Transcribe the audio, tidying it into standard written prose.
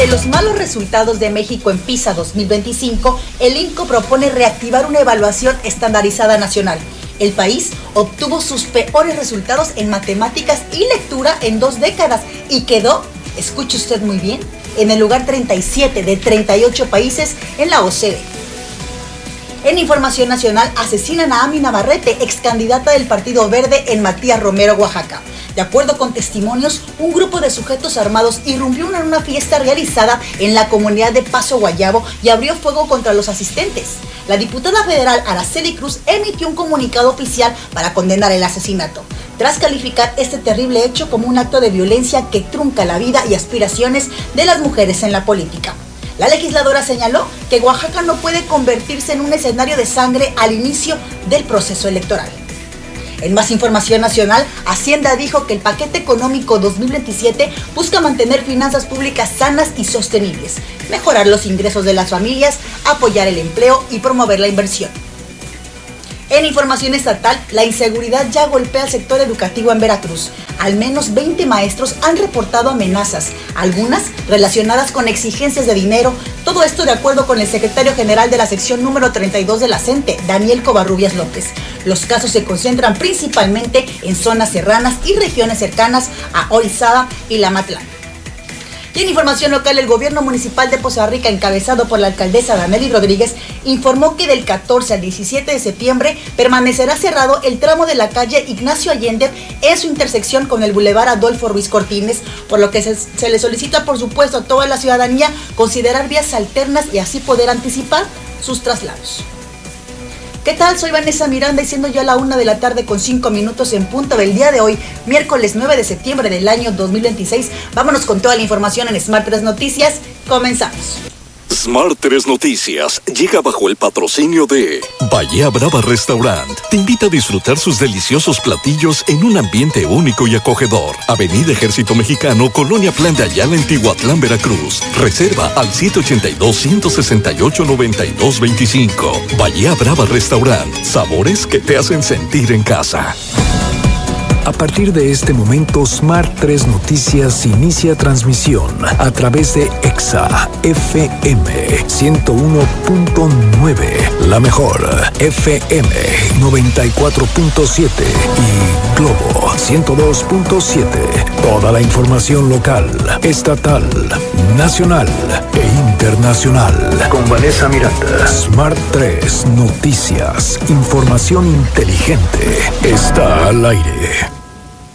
Ante los malos resultados de México en PISA 2025, el INCO propone reactivar una evaluación estandarizada nacional. El país obtuvo sus peores resultados en matemáticas y lectura en 2 décadas y quedó, escuche usted muy bien, en el lugar 37 de 38 países en la OCDE. En información nacional, asesinan a Ami Navarrete, ex candidata del Partido Verde en Matías Romero, Oaxaca. De acuerdo con testimonios, un grupo de sujetos armados irrumpió en una fiesta realizada en la comunidad de Paso Guayabo y abrió fuego contra los asistentes. La diputada federal Araceli Cruz emitió un comunicado oficial para condenar el asesinato, tras calificar este terrible hecho como un acto de violencia que trunca la vida y aspiraciones de las mujeres en la política. La legisladora señaló que Oaxaca no puede convertirse en un escenario de sangre al inicio del proceso electoral. En más información nacional, Hacienda dijo que el paquete económico 2027 busca mantener finanzas públicas sanas y sostenibles, mejorar los ingresos de las familias, apoyar el empleo y promover la inversión. En información estatal, la inseguridad ya golpea al sector educativo en Veracruz. Al menos 20 maestros han reportado amenazas, algunas relacionadas con exigencias de dinero. Todo esto de acuerdo con el secretario general de la sección número 32 de la CENTE, Daniel Covarrubias López. Los casos se concentran principalmente en zonas serranas y regiones cercanas a Orizaba y La Matlán. Y en información local, el gobierno municipal de Poza Rica, encabezado por la alcaldesa Danely Rodríguez, informó que del 14 al 17 de septiembre permanecerá cerrado el tramo de la calle Ignacio Allende en su intersección con el bulevar Adolfo Ruiz Cortines, por lo que se le solicita, por supuesto, a toda la ciudadanía considerar vías alternas y así poder anticipar sus traslados. ¿Qué tal? Soy Vanessa Miranda y siendo ya la 1:05 p.m. en punto del día de hoy, miércoles 9 de septiembre del año 2026. Vámonos con toda la información en Smart 3 Noticias. Comenzamos. Smart 3 Noticias llega bajo el patrocinio de Bahía Brava Restaurant. Te invita a disfrutar sus deliciosos platillos en un ambiente único y acogedor. Avenida Ejército Mexicano, Colonia Plan de Ayala, en Tihuatlán, Veracruz. Reserva al 782-168-9225. Bahía Brava Restaurant. Sabores que te hacen sentir en casa. A partir de este momento, Smart 3 Noticias inicia transmisión a través de EXA FM 101.9, la mejor FM 94.7 y Globo 102.7. Toda la información local, estatal, nacional e internacional. Con Vanessa Miranda. Smart 3 Noticias. Información inteligente. Está al aire.